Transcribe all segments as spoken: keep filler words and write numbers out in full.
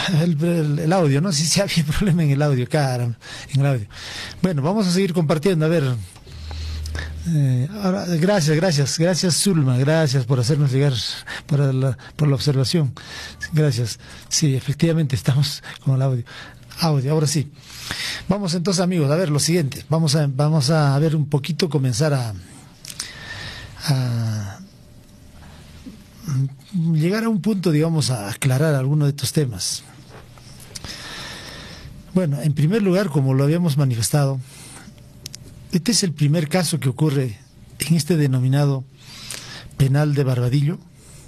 el, el, el audio, ¿no? Si sí, sí había problema en el audio, caramba, en el audio. Bueno, vamos a seguir compartiendo, a ver. Eh, ahora, gracias, gracias, gracias Zulma, gracias por hacernos llegar, por la, por la observación. Gracias. Sí, efectivamente estamos con el audio. Audio, ahora sí. Vamos entonces, amigos, a ver lo siguiente. Vamos a, vamos a ver un poquito, comenzar a, a llegar a un punto, digamos, a aclarar algunos de estos temas. Bueno, en primer lugar, como lo habíamos manifestado, este es el primer caso que ocurre en este denominado penal de Barbadillo.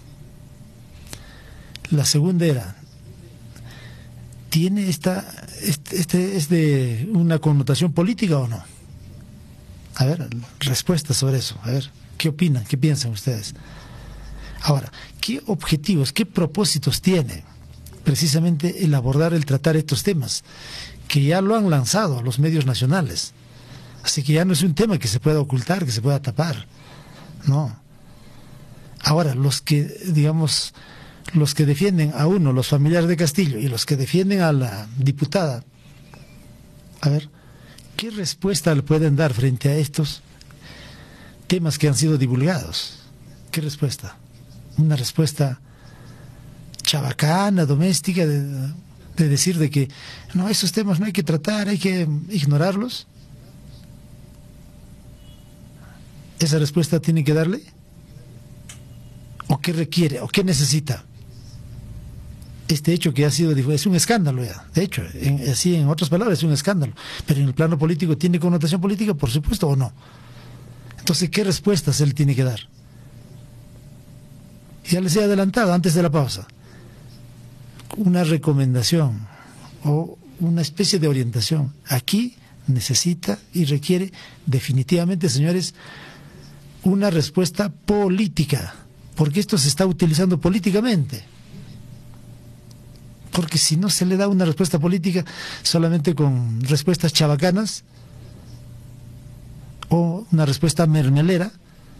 La segunda era, ¿tiene esta, este, este es de una connotación política o no? A ver, respuestas sobre eso. A ver, ¿qué opinan? ¿Qué piensan ustedes? Ahora, ¿qué objetivos, qué propósitos tiene precisamente el abordar, el tratar estos temas? Que ya lo han lanzado a los medios nacionales. Así que ya no es un tema que se pueda ocultar, que se pueda tapar. No. Ahora, los que, digamos, los que defienden a uno, los familiares de Castillo, y los que defienden a la diputada, a ver, ¿qué respuesta le pueden dar frente a estos temas que han sido divulgados? ¿Qué respuesta? Una respuesta chabacana, doméstica, de, de decir de que no, esos temas no hay que tratar, hay que ignorarlos. ¿Esa respuesta tiene que darle? ¿O qué requiere? ¿O qué necesita? Este hecho que ha sido difundido es un escándalo ya. De hecho, en, así en otras palabras, es un escándalo. Pero en el plano político, ¿tiene connotación política? Por supuesto, ¿o no? Entonces, ¿qué respuestas él tiene que dar? Ya les he adelantado antes de la pausa. Una recomendación o una especie de orientación. Aquí necesita y requiere definitivamente, señores, una respuesta política, porque esto se está utilizando políticamente. Porque si no se le da una respuesta política solamente con respuestas chabacanas o una respuesta mermelera,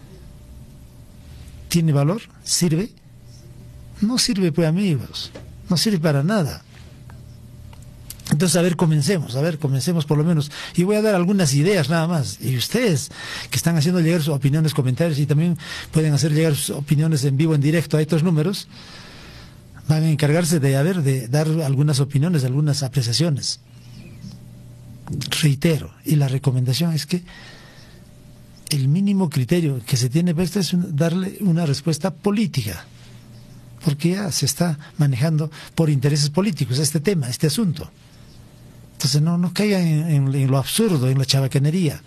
¿tiene valor? ¿Sirve? No sirve, pues, amigos, no sirve para nada. Entonces, a ver, comencemos, a ver, comencemos por lo menos. Y voy a dar algunas ideas nada más. Y ustedes que están haciendo llegar sus opiniones, comentarios, y también pueden hacer llegar sus opiniones en vivo, en directo a estos números, van a encargarse de, a ver, de dar algunas opiniones, algunas apreciaciones. Reitero, y la recomendación es que el mínimo criterio que se tiene para esto es un, darle una respuesta política, porque ya se está manejando por intereses políticos este tema, este asunto. Entonces no, no caigan en, en, en lo absurdo, en la chabacanería.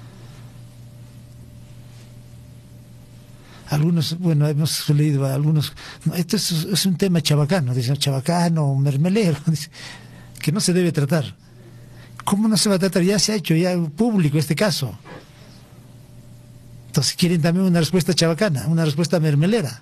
Algunos, bueno, hemos leído a algunos, no, esto es, es un tema chabacano, dicen chabacano, mermelero, dice, que no se debe tratar. ¿Cómo no se va a tratar? Ya se ha hecho, ya público este caso. Entonces quieren también una respuesta chabacana, una respuesta mermelera.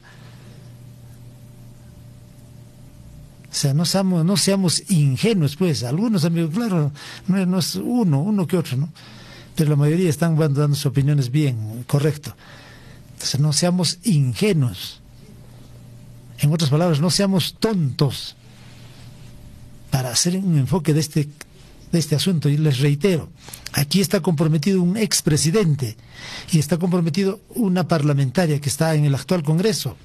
O sea, no seamos, no seamos ingenuos, pues. Algunos amigos, claro, no, no es uno, uno que otro, ¿no? Pero la mayoría están dando sus opiniones bien, correcto. Entonces, no seamos ingenuos. En otras palabras, no seamos tontos para hacer un enfoque de este, de este asunto. Y les reitero, aquí está comprometido un expresidente y está comprometido una parlamentaria que está en el actual Congreso.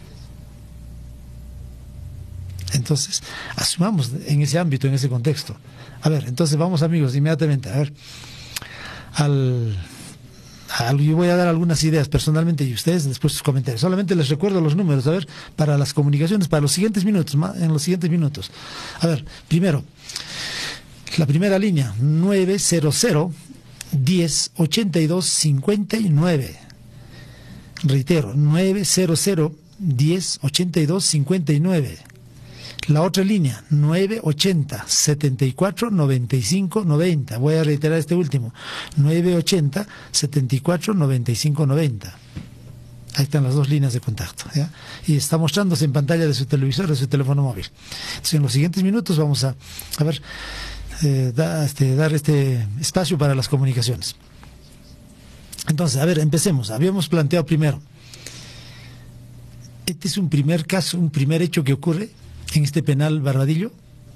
Entonces, asumamos en ese ámbito, en ese contexto. A ver, entonces vamos, amigos, inmediatamente, a ver, al, al, yo voy a dar algunas ideas personalmente y ustedes después sus comentarios. Solamente les recuerdo los números, a ver, para las comunicaciones, para los siguientes minutos, en los siguientes minutos. A ver, primero, la primera línea, nueve cero cero, diez, ochenta y dos, cincuenta y nueve. Reitero, nueve cero cero, diez, ochenta y dos, cincuenta y nueve. La otra línea, nueve ochenta, setenta y cuatro, noventa y cinco, noventa. Voy a reiterar este último, nueve ochenta, setenta y cuatro, noventa y cinco, noventa. Ahí están las dos líneas de contacto, ¿ya? Y está mostrándose en pantalla de su televisor, de su teléfono móvil. Entonces, en los siguientes minutos vamos a, a ver, eh, da, este, dar este espacio para las comunicaciones. Entonces, a ver, empecemos. Habíamos planteado primero, este es un primer caso, un primer hecho que ocurre en este penal Barbadillo.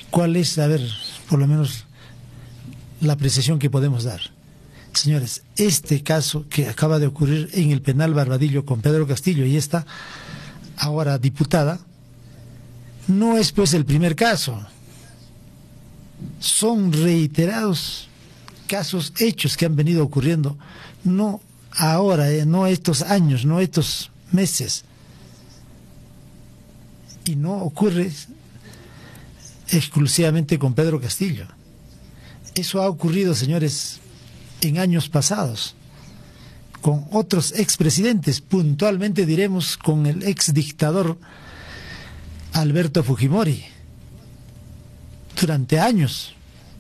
¿Cuál es, a ver, por lo menos la apreciación que podemos dar? Señores, este caso que acaba de ocurrir en el penal Barbadillo con Pedro Castillo y esta ahora diputada, no es pues el primer caso. Son reiterados casos, hechos que han venido ocurriendo, no ahora, eh, no estos años, no estos meses. Y no ocurre exclusivamente con Pedro Castillo. Eso ha ocurrido, señores, en años pasados, con otros expresidentes, puntualmente diremos con el exdictador Alberto Fujimori, durante años.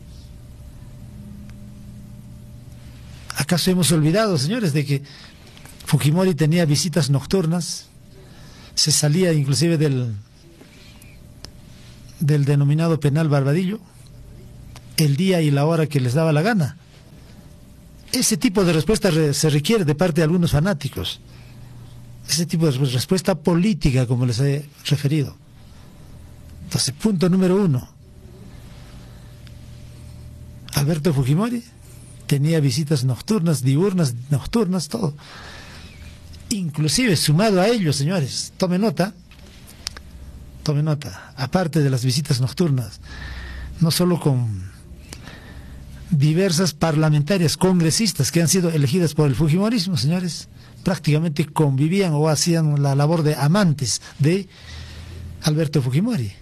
¿Acaso hemos olvidado, señores, de que Fujimori tenía visitas nocturnas? Se salía inclusive del, del denominado penal Barbadillo, el día y la hora que les daba la gana. Ese tipo de respuesta re, se requiere de parte de algunos fanáticos. Ese tipo de respuesta política, como les he referido. Entonces, punto número uno. Alberto Fujimori tenía visitas nocturnas, diurnas, nocturnas, todo. Inclusive, sumado a ello, señores, tome nota, tome nota, aparte de las visitas nocturnas, no solo con diversas parlamentarias, congresistas que han sido elegidas por el fujimorismo, señores, prácticamente convivían o hacían la labor de amantes de Alberto Fujimori.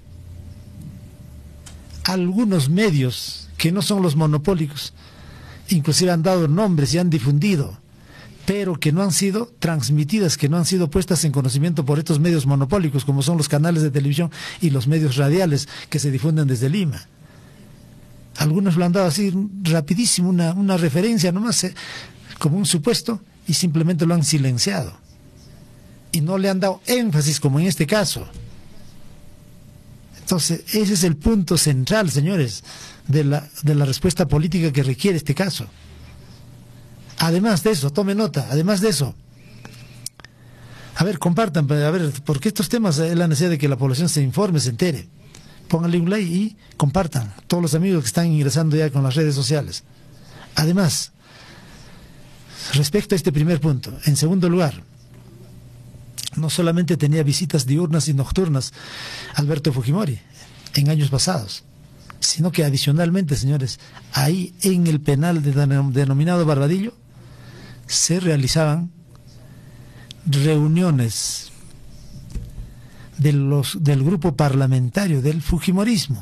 Algunos medios que no son los monopólicos, inclusive han dado nombres y han difundido, pero que no han sido transmitidas, que no han sido puestas en conocimiento por estos medios monopólicos, como son los canales de televisión y los medios radiales que se difunden desde Lima. Algunos lo han dado así rapidísimo, una, una referencia nomás, eh, como un supuesto, y simplemente lo han silenciado. Y no le han dado énfasis, como en este caso. Entonces, ese es el punto central, señores, de la, de la respuesta política que requiere este caso. Además de eso, tome nota, además de eso, a ver, compartan, a ver, porque estos temas es la necesidad de que la población se informe, se entere. Pónganle un like y compartan, todos los amigos que están ingresando ya con las redes sociales. Además, respecto a este primer punto, en segundo lugar, no solamente tenía visitas diurnas y nocturnas Alberto Fujimori en años pasados, sino que adicionalmente, señores, ahí en el penal de, denominado Barbadillo, se realizaban reuniones de los, del grupo parlamentario del fujimorismo.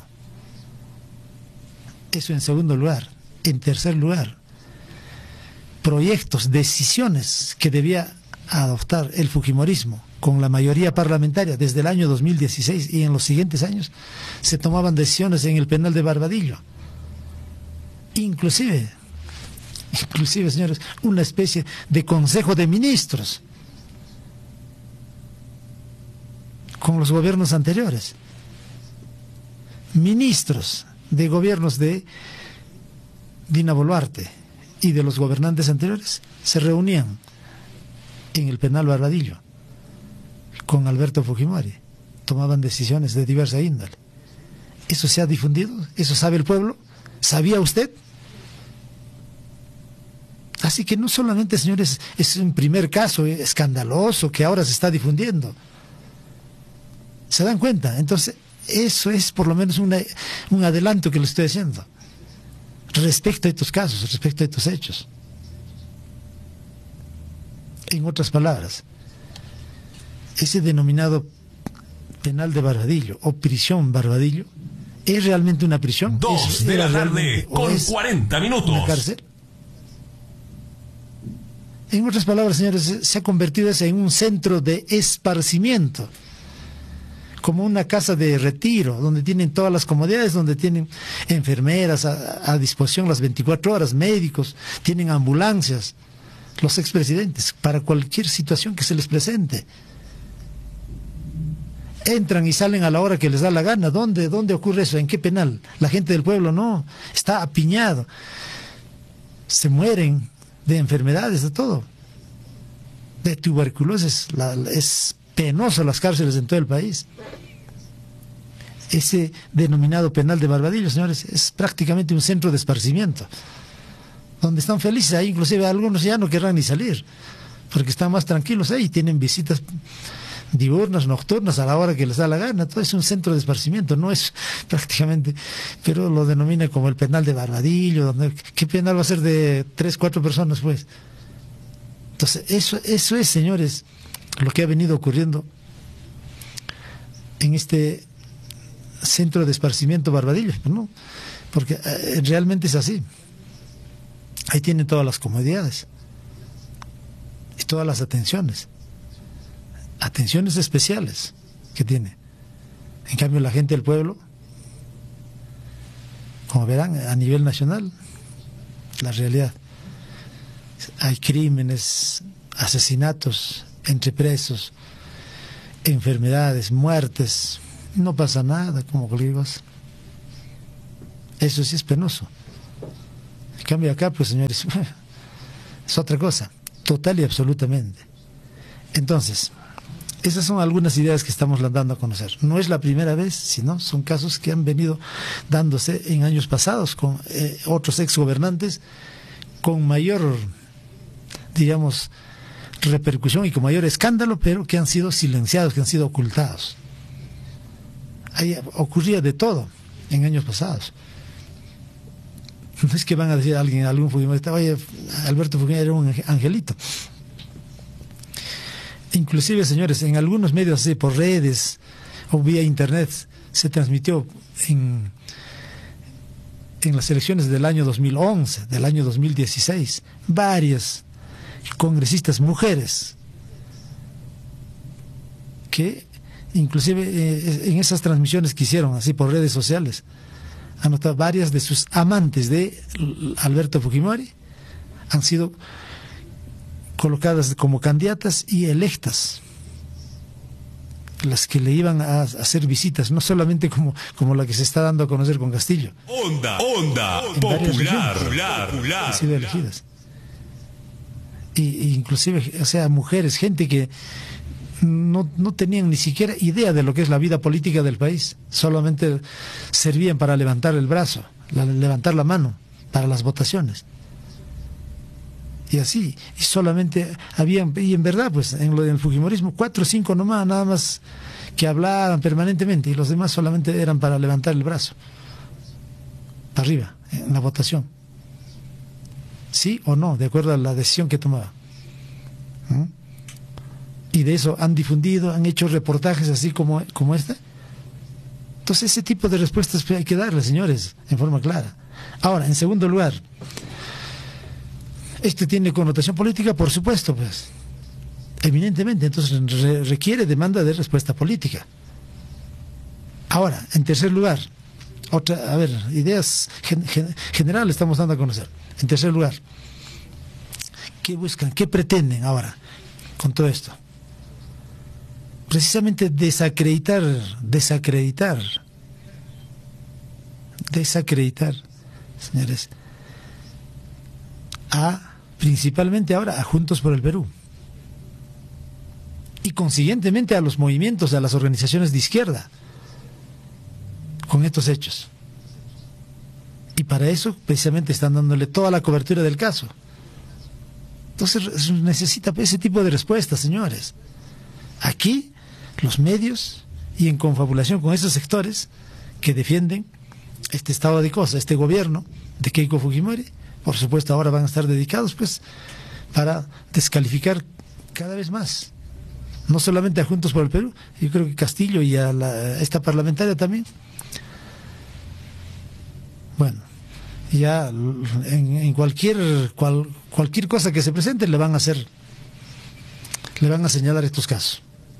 Eso en segundo lugar. En tercer lugar, proyectos, decisiones que debía adoptar el fujimorismo con la mayoría parlamentaria desde el año dos mil dieciséis y en los siguientes años se tomaban decisiones en el penal de Barbadillo. Inclusive, inclusive, señores, una especie de consejo de ministros con los gobiernos anteriores. Ministros de gobiernos de Dina Boluarte y de los gobernantes anteriores se reunían en el penal Barbadillo con Alberto Fujimori, tomaban decisiones de diversa índole. ¿Eso se ha difundido? ¿Eso sabe el pueblo? ¿Sabía usted? Así que no solamente, señores, es un primer caso escandaloso que ahora se está difundiendo. ¿Se dan cuenta? Entonces, eso es por lo menos una, un adelanto que le estoy haciendo respecto a estos casos, respecto a estos hechos. En otras palabras, ese denominado penal de Barbadillo o prisión Barbadillo, ¿es realmente una prisión? Dos de la tarde con cuarenta minutos. ¿Una cárcel? En otras palabras, señores, se ha convertido ese en un centro de esparcimiento, como una casa de retiro, donde tienen todas las comodidades, donde tienen enfermeras a, a disposición las veinticuatro horas, médicos, tienen ambulancias, los expresidentes, para cualquier situación que se les presente. Entran y salen a la hora que les da la gana. ¿Dónde, dónde ocurre eso? ¿En qué penal? La gente del pueblo no, está apiñado. Se mueren de enfermedades, de todo. De tuberculosis, la, es penoso las cárceles en todo el país. ese denominado penal de Barbadillo, señores, es prácticamente un centro de esparcimiento, donde están felices. Ahí inclusive algunos ya no querrán ni salir, porque están más tranquilos ahí, tienen visitas diurnas, nocturnas, a la hora que les da la gana. Todo es un centro de esparcimiento, no es prácticamente, pero lo denomina como el penal de Barbadillo, donde, ¿qué penal va a ser de tres, cuatro personas, pues? Entonces, eso, eso es, señores, lo que ha venido ocurriendo en este centro de esparcimiento Barbadillo, ¿no? Porque eh, realmente es así. Ahí tienen todas las comodidades y todas las atenciones, atenciones especiales que tiene. En cambio, la gente del pueblo, como verán, a nivel nacional, la realidad, hay crímenes, asesinatos entre presos, enfermedades, muertes, no pasa nada, como digas. Eso sí es penoso. En cambio acá, pues señores, es otra cosa, total y absolutamente. Entonces, esas son algunas ideas que estamos dando a conocer. No es la primera vez, sino son casos que han venido dándose en años pasados con eh, otros exgobernantes con mayor, digamos, repercusión y con mayor escándalo, pero que han sido silenciados, que han sido ocultados. Ahí ocurría de todo en años pasados. No es que van a decir a alguien, a algún fujimorista, oye, Alberto Fujimori era un angelito. Inclusive, señores, en algunos medios así, por redes o vía internet, se transmitió en, en las elecciones del año dos mil once, del año dos mil dieciséis, varias congresistas mujeres que inclusive eh, en esas transmisiones que hicieron así por redes sociales, han notado varias de sus amantes de Alberto Fujimori han sido colocadas como candidatas y electas, las que le iban a hacer visitas, no solamente como, como la que se está dando a conocer con Castillo. Onda, onda, popular, popular, popular. Han sido elegidas. Y, y inclusive, o sea, mujeres, gente que no, no tenían ni siquiera idea de lo que es la vida política del país, solamente servían para levantar el brazo, la, levantar la mano para las votaciones. Y así, y solamente habían, y en verdad, pues en lo del fujimorismo, cuatro o cinco nomás, nada más, que hablaban permanentemente, y los demás solamente eran para levantar el brazo, para arriba, en la votación. ¿Sí o no? De acuerdo a la decisión que tomaba. ¿Mm? Y de eso han difundido, han hecho reportajes así como, como este. Entonces ese tipo de respuestas hay que darle, señores, en forma clara. Ahora, en segundo lugar, ¿este tiene connotación política? Por supuesto, pues, eminentemente. Entonces re requiere demanda de respuesta política. Ahora, en tercer lugar, otra, a ver, ideas gen gen generales estamos dando a conocer. En tercer lugar, ¿qué buscan? ¿Qué pretenden ahora con todo esto? Precisamente desacreditar, desacreditar, desacreditar, señores, a, principalmente ahora, a Juntos por el Perú. Y consiguientemente a los movimientos, a las organizaciones de izquierda, con estos hechos. Y para eso precisamente están dándole toda la cobertura del caso. Entonces necesita ese tipo de respuestas, señores. Aquí los medios, y en confabulación con esos sectores que defienden este estado de cosas, este gobierno de Keiko Fujimori, por supuesto ahora van a estar dedicados pues para descalificar cada vez más, no solamente a Juntos por el Perú, yo creo que Castillo y a, la, a esta parlamentaria también. Bueno, ya en, en cualquier cual, cualquier cosa que se presente le van a hacer, le van a señalar estos casos.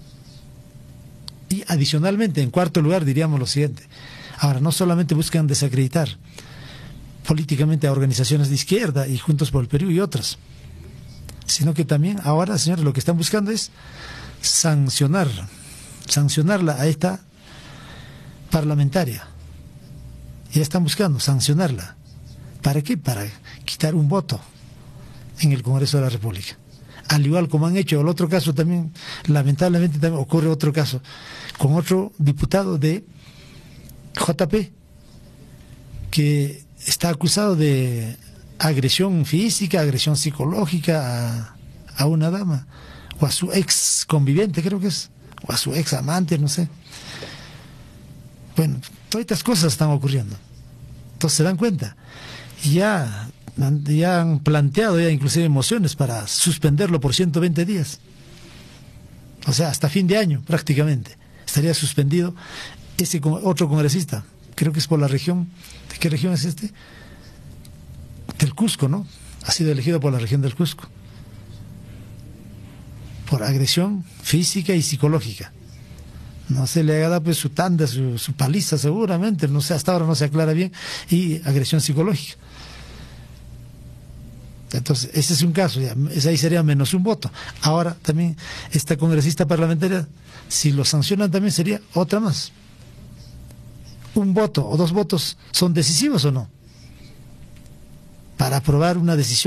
Y adicionalmente, en cuarto lugar, diríamos lo siguiente. Ahora, no solamente buscan desacreditar políticamente a organizaciones de izquierda y Juntos por el Perú y otras, sino que también ahora, señores, lo que están buscando es sancionar, sancionarla a esta parlamentaria. Ya están buscando sancionarla. ¿Para qué? Para quitar un voto en el Congreso de la República. Al igual como han hecho el otro caso también, lamentablemente también ocurre otro caso, con otro diputado de J P, que está acusado de agresión física, agresión psicológica a, a una dama, o a su ex conviviente, creo que es, o a su ex amante, no sé. Bueno, todas estas cosas están ocurriendo. Entonces se dan cuenta. Ya, ya han planteado ya inclusive mociones para suspenderlo por ciento veinte días. O sea, hasta fin de año prácticamente estaría suspendido ese otro congresista. Creo que es por la región. ¿De qué región es este? Del Cusco, ¿no? Ha sido elegido por la región del Cusco. Por agresión física y psicológica. No se le ha dado pues su tanda, su, su paliza seguramente, no sé, hasta ahora no se aclara bien, y agresión psicológica. Entonces, ese es un caso, ya, ese ahí sería menos un voto. Ahora también esta congresista parlamentaria, si lo sancionan también sería otra más. Un voto o dos votos son decisivos o no para aprobar una decisión